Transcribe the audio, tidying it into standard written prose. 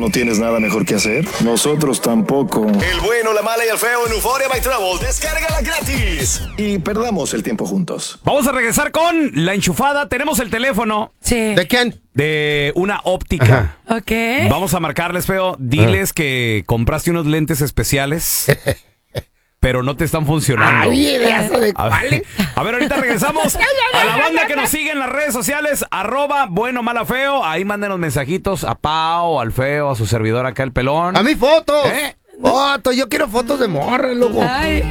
¿No tienes nada mejor que hacer? Nosotros tampoco. El bueno, la mala y el feo en Euphoria by Travel. Descárgala gratis. Y perdamos el tiempo juntos. Vamos a regresar con la enchufada. Tenemos el teléfono. Sí. ¿De quién? De una óptica. Ok. Vamos a marcarles, feo. Diles que compraste unos lentes especiales, pero no te están funcionando. Ay, ¿de cuáles? A ver, ahorita regresamos a la banda que nos sigue en las redes sociales, @bueno, mala, feo. Ahí mándenos mensajitos a Pao, al feo, a su servidor acá, el pelón. A mi foto. ¿Eh? Fotos, yo quiero fotos de morra, loco. Ay.